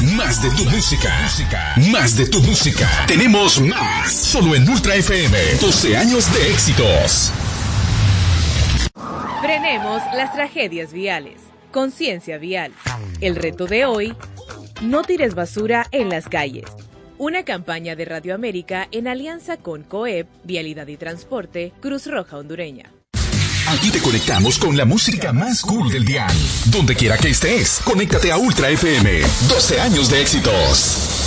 Más de tu música. Más de tu música. Tenemos más. Solo en Ultra FM. 12 años de éxitos. Frenemos las tragedias viales. Conciencia vial. El reto de hoy: no tires basura en las calles. Una campaña de Radio América en alianza con COEP, Vialidad y Transporte, Cruz Roja Hondureña. Aquí te conectamos con la música más cool del dial. Donde quiera que estés, conéctate a Ultra FM. 12 años de éxitos.